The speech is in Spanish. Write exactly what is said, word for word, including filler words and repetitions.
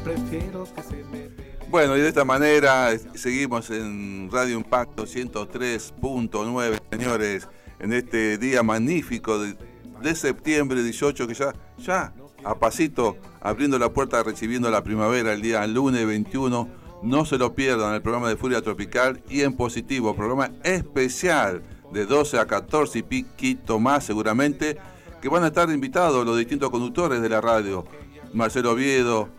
prefiero que se me... Bueno, y de esta manera seguimos en Radio Impacto ciento tres punto nueve, señores, en este día magnífico de, de septiembre dieciocho, que ya, ya a pasito abriendo la puerta, recibiendo la primavera, el día lunes veintiuno. No se lo pierdan, el programa de Furia Tropical y en positivo, programa especial de doce a catorce y piquito más seguramente, que van a estar invitados los distintos conductores de la radio. Marcelo Oviedo,